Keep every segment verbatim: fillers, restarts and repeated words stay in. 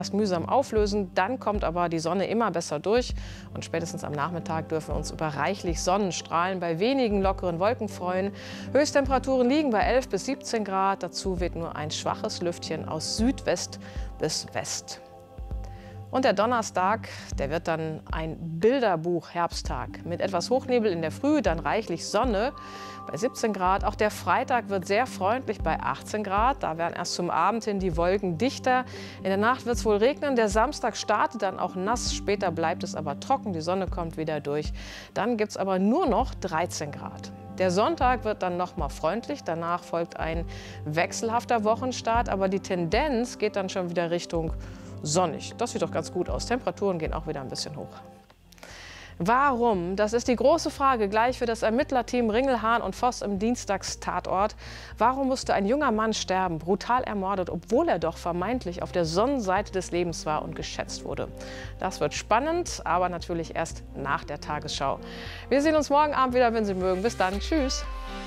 Erst mühsam auflösen, dann kommt aber die Sonne immer besser durch und spätestens am Nachmittag dürfen wir uns über reichlich Sonnenstrahlen bei wenigen lockeren Wolken freuen. Höchsttemperaturen liegen bei elf bis siebzehn Grad, dazu weht nur ein schwaches Lüftchen aus Südwest bis West. Und der Donnerstag, der wird dann ein Bilderbuch-Herbsttag mit etwas Hochnebel in der Früh, dann reichlich Sonne bei siebzehn Grad. Auch der Freitag wird sehr freundlich bei achtzehn Grad. Da werden erst zum Abend hin die Wolken dichter. In der Nacht wird es wohl regnen. Der Samstag startet dann auch nass. Später bleibt es aber trocken. Die Sonne kommt wieder durch. Dann gibt es aber nur noch dreizehn Grad. Der Sonntag wird dann noch mal freundlich. Danach folgt ein wechselhafter Wochenstart. Aber die Tendenz geht dann schon wieder Richtung sonnig. Das sieht doch ganz gut aus. Temperaturen gehen auch wieder ein bisschen hoch. Warum? Das ist die große Frage gleich für das Ermittlerteam Ringelhahn und Voss im Dienstagstatort. Warum musste ein junger Mann sterben, brutal ermordet, obwohl er doch vermeintlich auf der Sonnenseite des Lebens war und geschätzt wurde? Das wird spannend, aber natürlich erst nach der Tagesschau. Wir sehen uns morgen Abend wieder, wenn Sie mögen. Bis dann. Tschüss.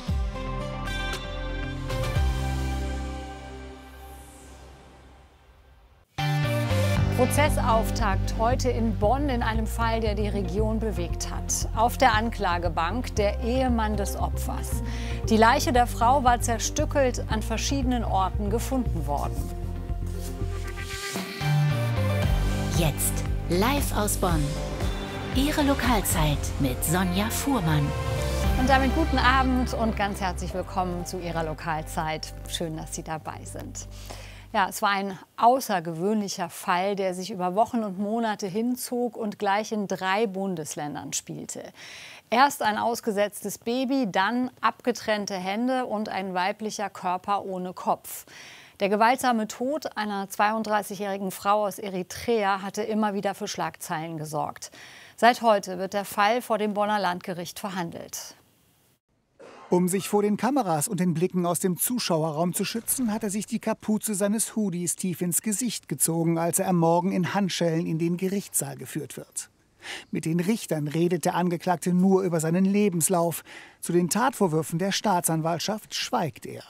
Prozessauftakt heute in Bonn in einem Fall, der die Region bewegt hat. Auf der Anklagebank der Ehemann des Opfers. Die Leiche der Frau war zerstückelt an verschiedenen Orten gefunden worden. Jetzt live aus Bonn. Ihre Lokalzeit mit Sonja Fuhrmann. Und damit guten Abend und ganz herzlich willkommen zu Ihrer Lokalzeit. Schön, dass Sie dabei sind. Ja, es war ein außergewöhnlicher Fall, der sich über Wochen und Monate hinzog und gleich in drei Bundesländern spielte. Erst ein ausgesetztes Baby, dann abgetrennte Hände und ein weiblicher Körper ohne Kopf. Der gewaltsame Tod einer zweiunddreißigjährigen Frau aus Eritrea hatte immer wieder für Schlagzeilen gesorgt. Seit heute wird der Fall vor dem Bonner Landgericht verhandelt. Um sich vor den Kameras und den Blicken aus dem Zuschauerraum zu schützen, hat er sich die Kapuze seines Hoodies tief ins Gesicht gezogen, als er am Morgen in Handschellen in den Gerichtssaal geführt wird. Mit den Richtern redet der Angeklagte nur über seinen Lebenslauf. Zu den Tatvorwürfen der Staatsanwaltschaft schweigt er.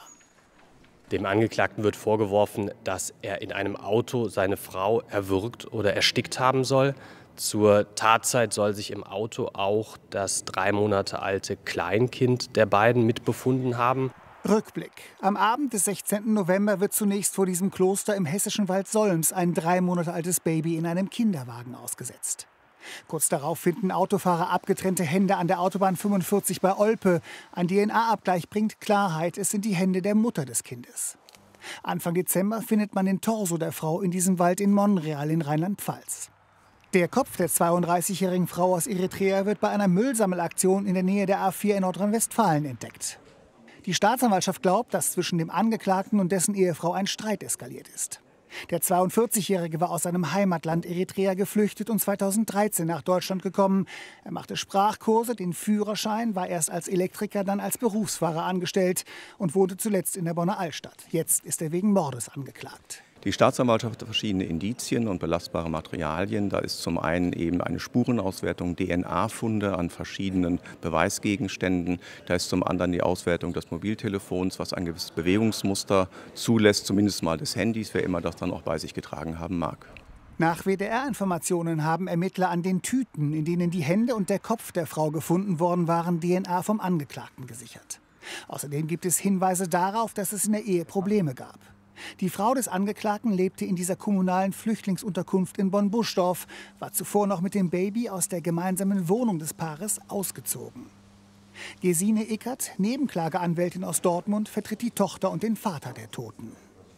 Dem Angeklagten wird vorgeworfen, dass er in einem Auto seine Frau erwürgt oder erstickt haben soll. Zur Tatzeit soll sich im Auto auch das drei Monate alte Kleinkind der beiden mitbefunden haben. Rückblick. Am Abend des sechzehnten November wird zunächst vor diesem Kloster im hessischen Wald Solms ein drei Monate altes Baby in einem Kinderwagen ausgesetzt. Kurz darauf finden Autofahrer abgetrennte Hände an der Autobahn fünfundvierzig bei Olpe. Ein D N A-Abgleich bringt Klarheit, es sind die Hände der Mutter des Kindes. Anfang Dezember findet man den Torso der Frau in diesem Wald in Monreal in Rheinland-Pfalz. Der Kopf der zweiunddreißigjährigen Frau aus Eritrea wird bei einer Müllsammelaktion in der Nähe der A vier in Nordrhein-Westfalen entdeckt. Die Staatsanwaltschaft glaubt, dass zwischen dem Angeklagten und dessen Ehefrau ein Streit eskaliert ist. Der zweiundvierzigjährige war aus seinem Heimatland Eritrea geflüchtet und zweitausenddreizehn nach Deutschland gekommen. Er machte Sprachkurse, den Führerschein, war erst als Elektriker, dann als Berufsfahrer angestellt und wohnte zuletzt in der Bonner Altstadt. Jetzt ist er wegen Mordes angeklagt. Die Staatsanwaltschaft hat verschiedene Indizien und belastbare Materialien. Da ist zum einen eben eine Spurenauswertung, D N A-Funde an verschiedenen Beweisgegenständen. Da ist zum anderen die Auswertung des Mobiltelefons, was ein gewisses Bewegungsmuster zulässt, zumindest mal des Handys, wer immer das dann auch bei sich getragen haben mag. Nach W D R-Informationen haben Ermittler an den Tüten, in denen die Hände und der Kopf der Frau gefunden worden waren, D N A vom Angeklagten gesichert. Außerdem gibt es Hinweise darauf, dass es in der Ehe Probleme gab. Die Frau des Angeklagten lebte in dieser kommunalen Flüchtlingsunterkunft in Bonn-Buschdorf, war zuvor noch mit dem Baby aus der gemeinsamen Wohnung des Paares ausgezogen. Gesine Ickert, Nebenklageanwältin aus Dortmund, vertritt die Tochter und den Vater der Toten.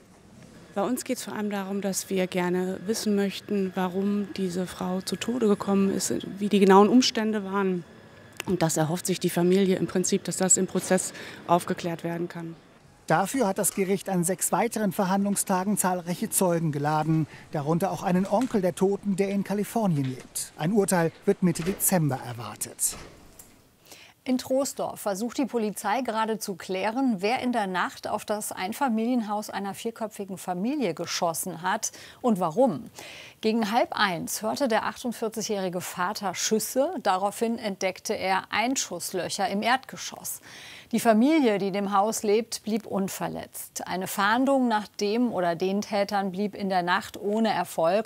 Bei uns geht es vor allem darum, dass wir gerne wissen möchten, warum diese Frau zu Tode gekommen ist, wie die genauen Umstände waren. Und das erhofft sich die Familie im Prinzip, dass das im Prozess aufgeklärt werden kann. Dafür hat das Gericht an sechs weiteren Verhandlungstagen zahlreiche Zeugen geladen, darunter auch einen Onkel der Toten, der in Kalifornien lebt. Ein Urteil wird Mitte Dezember erwartet. In Troisdorf versucht die Polizei gerade zu klären, wer in der Nacht auf das Einfamilienhaus einer vierköpfigen Familie geschossen hat und warum. Gegen halb eins hörte der achtundvierzigjährige Vater Schüsse. Daraufhin entdeckte er Einschusslöcher im Erdgeschoss. Die Familie, die in dem Haus lebt, blieb unverletzt. Eine Fahndung nach dem oder den Tätern blieb in der Nacht ohne Erfolg.